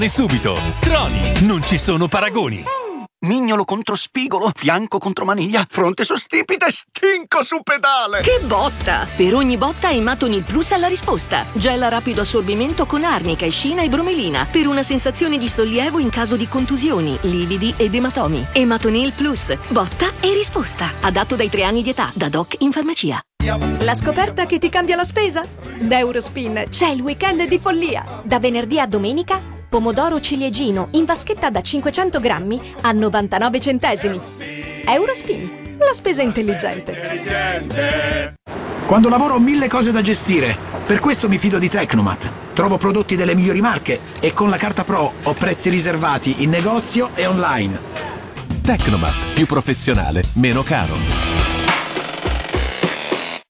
Subito. Troni, non ci sono paragoni. Mignolo contro spigolo, fianco contro maniglia, fronte su stipite, stinco su pedale. Che botta! Per ogni botta Ematonil Plus ha la risposta. Gel a rapido assorbimento con arnica, escina e bromelina per una sensazione di sollievo in caso di contusioni, lividi ed ematomi. Ematonil Plus, botta e risposta. Adatto dai 3 anni di età, da doc in farmacia. La scoperta che ti cambia la spesa? Da Eurospin c'è il weekend di follia. Da venerdì a domenica, pomodoro ciliegino in vaschetta da 500 grammi a 99 centesimi. Eurospin, la spesa intelligente. Quando lavoro ho 1000 cose da gestire. Per questo mi fido di Tecnomat. Trovo prodotti delle migliori marche e con la carta Pro ho prezzi riservati in negozio e online. Tecnomat, più professionale, meno caro.